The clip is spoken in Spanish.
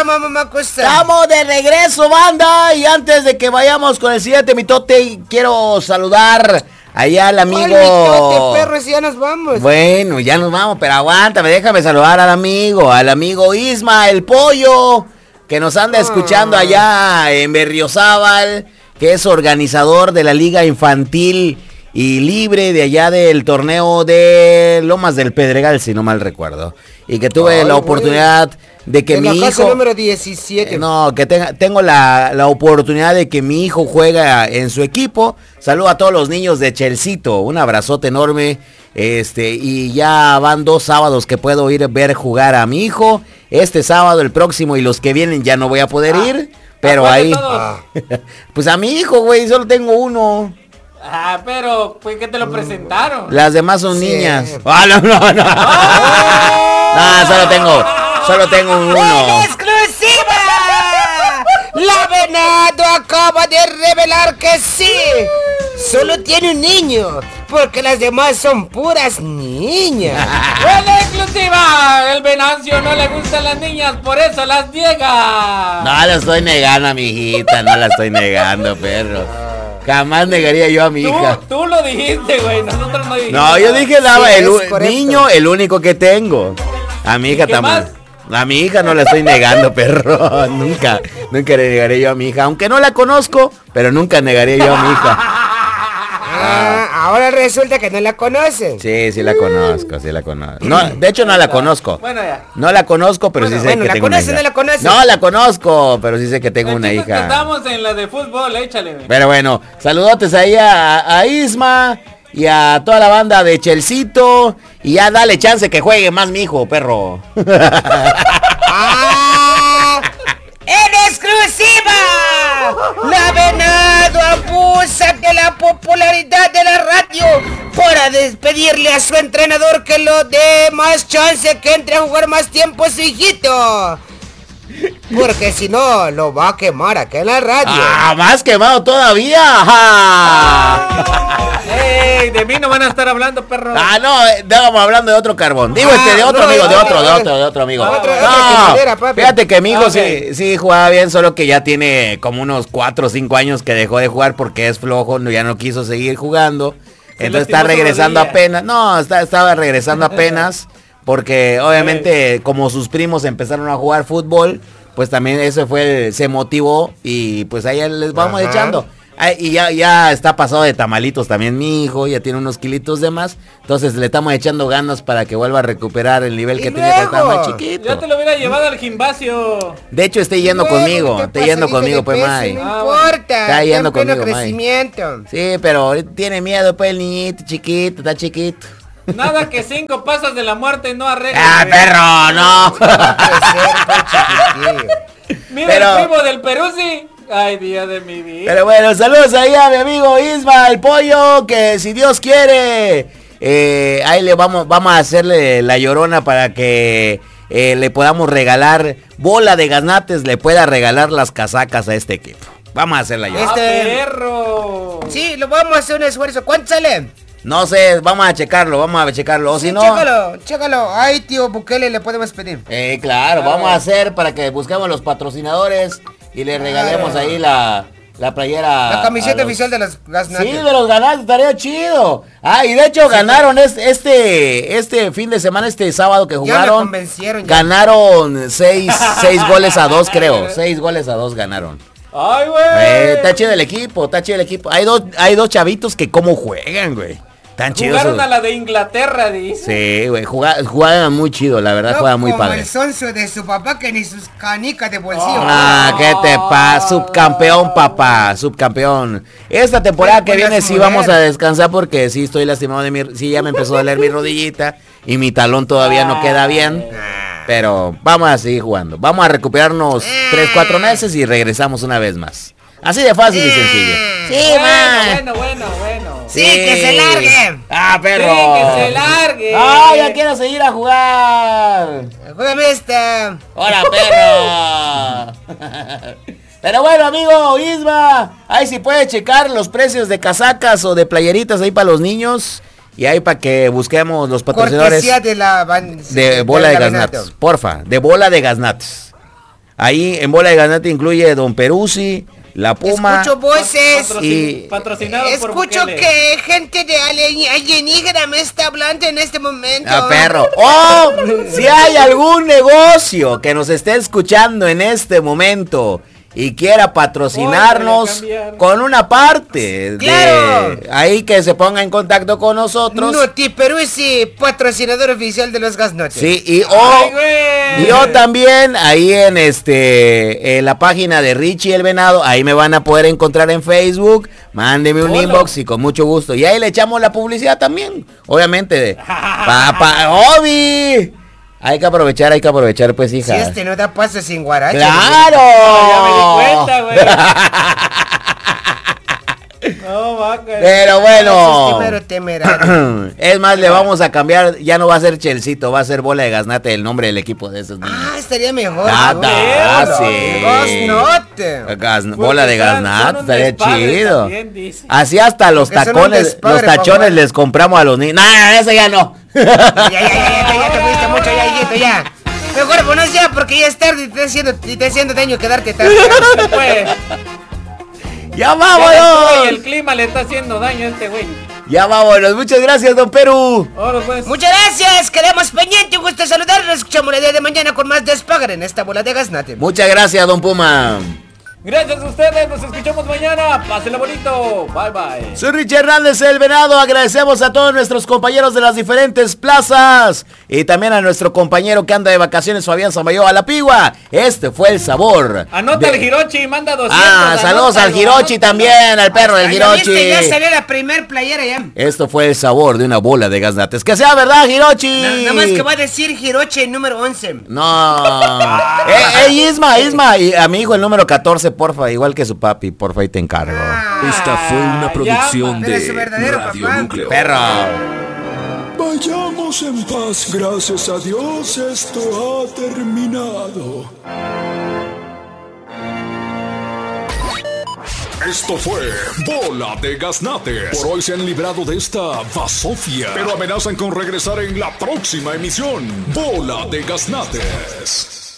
Estamos de regreso, banda. Y antes de que vayamos con el siguiente mitote, quiero saludar allá al amigo. ¿Cuál mitote, perro? Si ya nos vamos. Bueno, ya nos vamos, pero aguántame, déjame saludar al amigo Isma, el pollo, que nos anda escuchando allá en Berriozábal, que es organizador de la Liga Infantil y Libre de allá del torneo de Lomas del Pedregal, si no mal recuerdo. Y que tuve la oportunidad de que mi hijo... número 17. Tengo la oportunidad de que mi hijo juega en su equipo. Saludo a todos los niños de Chelcito, un abrazote enorme. Y ya van 2 sábados que puedo ir a ver jugar a mi hijo. Este sábado, el próximo y los que vienen ya no voy a poder ir. Pero ahí... Pues a mi hijo, güey, solo tengo uno. Pero, pues, ¿qué te lo presentaron? Las demás son niñas. No. No, solo tengo uno. ¡En exclusiva! La Venado acaba de revelar que sí. Solo tiene un niño, porque las demás son puras niñas. ¡En exclusiva! El Venancio no le gustan las niñas, por eso las niega. No la estoy negando, mijita, no la estoy negando, perro. Jamás negaría yo a mi hija. Tú lo dijiste, güey, nosotros no dijimos. No, yo dije niño, el único que tengo. A mi hija también. A mi hija no la estoy negando, perro. Nunca le negaré yo a mi hija. Aunque no la conozco, pero nunca negaría yo a mi hija. Ahora resulta que no la conoces. Sí la conozco. No, de hecho no la conozco. Bueno, ya. No la conozco, pero sí sé que tengo una hija. ¿No la conoces? No la conozco, pero sí sé que tengo una hija. Estamos en la de fútbol, échale. Pero bueno, saludotes ahí a Isma y a toda la banda de Chelcito. Y ya dale chance que juegue más mi hijo, perro. ¡En exclusiva! La Venado abusa de la popularidad de la radio para despedirle a su entrenador que lo dé más chance, que entre a jugar más tiempo su hijito. Porque si no, lo va a quemar acá en la radio. Más quemado todavía. ¡Ey! De mí no van a estar hablando, perro. No, estábamos hablando de otro carbón. Digo, de otro amigo, de otro amigo. Fíjate que mi hijo sí jugaba bien, solo que ya tiene como unos 4 o 5 años que dejó de jugar porque es flojo, ya no quiso seguir jugando. Entonces está regresando apenas. Estaba regresando apenas. Porque obviamente como sus primos empezaron a jugar fútbol, pues también eso se motivó y pues ahí les vamos echando. Y ya está pasado de tamalitos también mi hijo, ya tiene unos kilitos de más. Entonces le estamos echando ganas para que vuelva a recuperar el nivel que tenía cuando estaba más chiquito. Yo te lo hubiera llevado al gimnasio. De hecho estoy yendo conmigo, pues May. No importa, está yendo conmigo, crecimiento. Sí, pero tiene miedo pues el niñito chiquito, está chiquito. Nada que 5 pasos de la muerte no arregla. Perro, no. Mira el primo del Perú, sí. Ay, día de mi vida. Pero bueno, saludos ahí a mi amigo Isma, el pollo, que si Dios quiere, ahí le vamos a hacerle la llorona para que le podamos regalar bola de gaznates, le pueda regalar las casacas a este equipo. Vamos a hacer la llorona. Perro. Sí, lo vamos a hacer un esfuerzo. ¿Cuánto sale? No sé, vamos a checarlo. O si no... Chécalo. Ay, tío Bukele, le podemos pedir. Claro, vamos a hacer para que busquemos los patrocinadores y le regalemos ahí la playera. La camiseta oficial de los gaznates. Sí, de los gaznates, estaría chido. Y de hecho ganaron este fin de semana, este sábado que jugaron. Ya me convencieron. Ganaron 6 goles a 2, creo. 6 goles a 2 ganaron. Ay, güey. Está chido el equipo. Hay dos chavitos que cómo juegan, güey. Tan chidos. Jugaron a la de Inglaterra, dice. Sí, güey, jugaban muy chido, la verdad, juegan muy padre. Como el sonso de su papá que ni sus canicas de bolsillo. ¿Qué te pasa? Subcampeón, papá, subcampeón. Esta temporada que viene sí vamos a descansar porque sí estoy lastimado sí ya me empezó a doler mi rodillita y mi talón todavía no queda bien. Pero vamos a seguir jugando. Vamos a recuperarnos 3-4 meses y regresamos una vez más. Así de fácil y sencillo. Sí, bueno. Sí, que se largue. Perro. Sí, que se largue. Ya quiero seguir a jugar. Juégame esta. Hola, perro. Pero bueno, amigo Isma, ahí sí puede checar los precios de casacas o de playeritas ahí para los niños. Y ahí para que busquemos los patrocinadores de bola de gaznates. Porfa, de bola de gaznates. Ahí en Bola de Gaznate incluye Don Peruzzi, La Puma. Escucho voces y patrocinado por escucho Bukele. que gente de alienígena me está hablando en este momento. Perro. ¡Oh! Si hay algún negocio que nos esté escuchando en este momento y quiera patrocinarnos con una parte ¡Claro! de ahí, que se ponga en contacto con nosotros. Noti Peruzzi, patrocinador oficial de los Gaznotes. Sí, y ¡Ay, yo también ahí en la página de Richie el Venado, ahí me van a poder encontrar en Facebook. Mándeme un inbox y con mucho gusto. Y ahí le echamos la publicidad también, obviamente. ¡Obi! Hay que aprovechar, pues, hija. Si no da paso sin guarache. ¡Claro! Ya me di cuenta, güey. No, vaca. Pero bueno. Es más, le vamos a cambiar, ya no va a ser Chelcito, va a ser Bola de Gaznate, el nombre del equipo de esos niños. Estaría mejor. Sí. Bola de Gaznate, estaría chido. También, así hasta los tacones, los tachones les compramos a los niños. No, eso ya no. Ya te fuiste mucho, ya. Mejor pones ya, porque ya es tarde y te haciendo daño quedarte tarde. Pues. ¡Ya vámonos! Y el clima le está haciendo daño a este güey. Ya vámonos. Muchas gracias, don Perú. Pues. Muchas gracias. Quedamos pendientes. Un gusto saludarlos. Escuchamos el día de mañana con más Despágare en esta Bola de Gaznate. Muchas gracias, don Puma. Gracias a ustedes. Nos escuchamos mañana. Pásenla bonito. Bye, bye. Soy Richie Hernández, el Venado. Agradecemos a todos nuestros compañeros de las diferentes plazas. Y también a nuestro compañero que anda de vacaciones, Fabián Samayoa, a la Pigua. Este fue el sabor. Anota el Hirochi, manda 200. Saludos al Hirochi también, al perro del Hirochi. Ya salió la primer playera ya. Esto fue el sabor de una bola de gaznates. Que sea verdad, Hirochi. Nada más que va a decir Hirochi el número 11. No. Isma. Y a mi hijo el número 14, porfa. Igual que su papi, porfa, y te encargo. Esta fue una producción de su verdadero Radio papá. Núcleo. Perro. Vayamos en paz, gracias a Dios esto ha terminado. Esto fue Bola de Gaznates. Por hoy se han librado de esta basofia, pero amenazan con regresar en la próxima emisión. Bola de Gaznates.